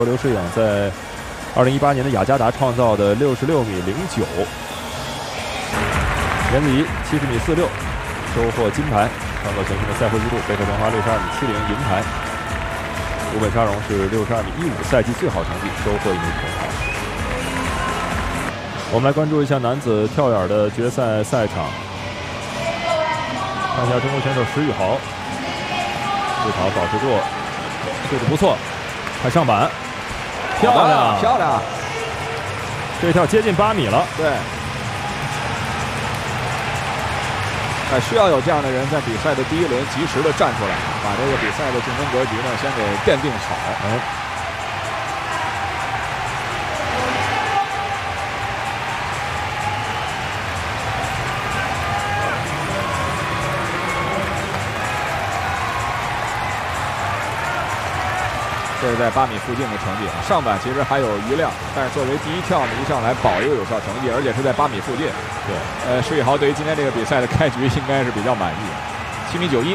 刘诗颖在2018年的雅加达创造的66.09米，严子怡70.46米收获金牌，创造全新的赛会纪录。贝克申花62.70米银牌，吴本沙荣是62.15米，赛季最好成绩，收获1枚铜牌。我们来关注一下男子跳远的决赛赛场，看一下中国选手石宇豪，日跑保持住，速度不错，还上板。 漂亮， 漂亮！ 这一跳接近8米了。 对，需要有这样的人在比赛的第一轮及时的站出来，把这个比赛的竞争格局呢先给奠定好。这是在8米附近的成绩，上板其实还有余量，但是作为第一跳呢，一上来保一个有效成绩，而且是在8米附近。对，石宇豪对于今天这个比赛的开局应该是比较满意，7米91。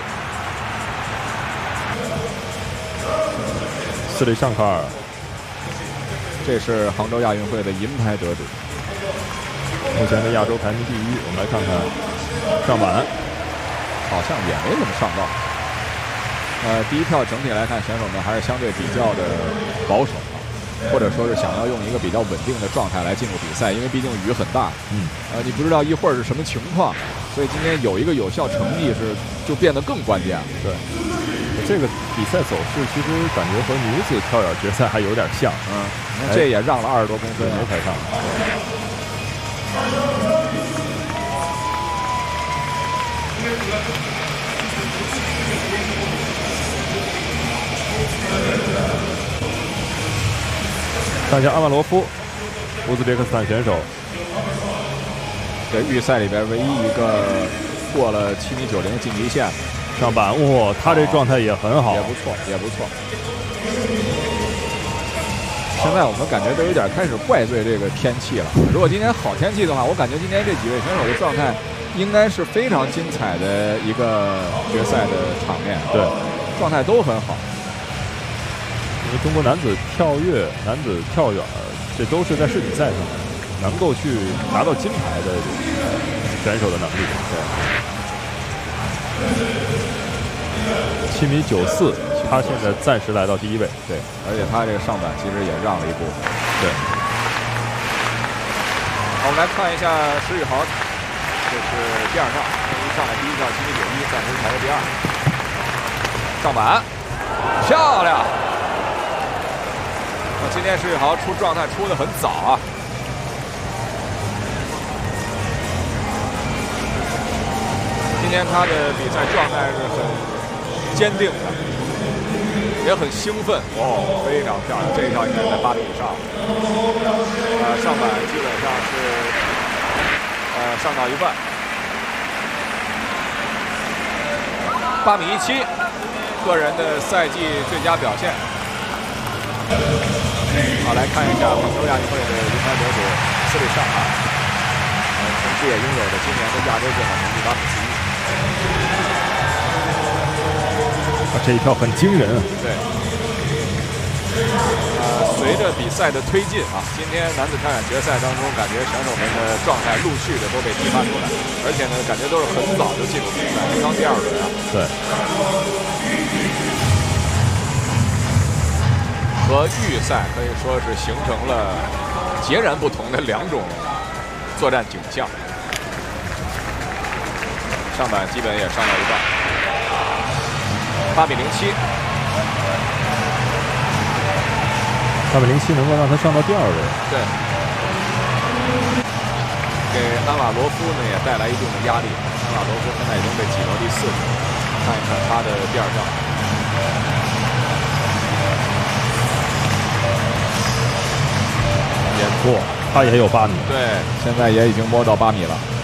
斯里尚卡尔， 这是杭州亚运会的银牌得主， 目前的亚洲排名第1。我们来看看上板， 好像也没怎么上到。 第一跳整体来看，选手们还是相对比较的保守啊，或者说是想要用一个比较稳定的状态来进入比赛，因为毕竟雨很大。你不知道一会儿是什么情况，所以今天有一个有效成绩就变得更关键了。 对，这个比赛走势其实感觉和女子跳远决赛还有点像。 你看这也让了20多公分， 没抬上。 看一下阿曼罗夫，乌兹别克斯坦选手， 在预赛里边唯一一个过了7米90晋级线上板，哇，他这状态也很好， 也不错，也不错。现在我们感觉都有点开始怪罪这个天气了。如果今天好天气的话，我感觉今天这几位选手的状态应该是非常精彩的一个决赛的场面。 对， 状态都很好。 因为中国男子跳跃、男子跳远，这都是在世锦赛上能够去拿到金牌的选手的能力。对，7米94，他现在暂时来到第1位。 对，而且他这个上板其实也让了一部分。 对。 好，我们来看一下石宇豪，这是第2跳，一上来第1跳7米91，暂时排在第2。上板，漂亮！ 今天石宇豪出状态出得很早啊！今天他的比赛状态是很坚定的，也很兴奋哦，非常漂亮。这一跳应该在8米以上，上板基本上是上到一半，8米17，个人的赛季最佳表现。 好，来看一下杭州亚运会的银牌得主斯里尚卡尔，同时也拥有着今年的亚洲最好成绩8米41。 这一跳很惊人啊！ 对。随着比赛的推进啊，今天男子跳远决赛当中，感觉选手们的状态陆续的都被激发出来，而且呢，感觉都是很早就进入比赛，刚第2轮啊。 对。 和预赛可以说是形成了截然不同的2种作战景象。上板基本也上到一半，8米07。 8米07能够让他上到第2位。 对，给安瓦罗夫呢也带来一定的压力。安瓦罗夫现在已经被挤到第4名，看一看他的第2跳。 也不，他也有8米。 对，现在也已经摸到8米了。